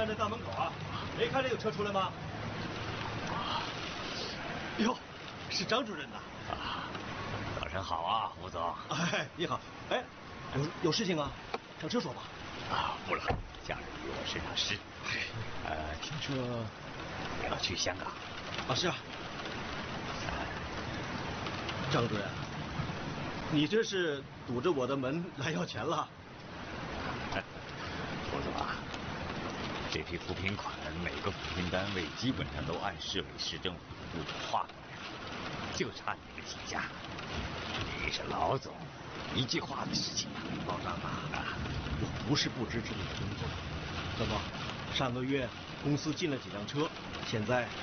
站在大门口啊，没看见有车出来吗？哟，是张主任呐！ 啊，早上好啊，吴总。 哎，你好。哎，有事情啊？上车说吧。 啊，不了，家里我身上湿。听说你要去香港。 啊，是啊。张主任，你这是堵着我的门来要钱了？ 吴总啊，这批扶贫款每个扶贫单位基本上都按市委市政府的部分划过来了，就差你个几家。你是老总，一句话的事情啊。 老张啊，我不是不支持你的工作，怎么上个月公司进了几辆车，现在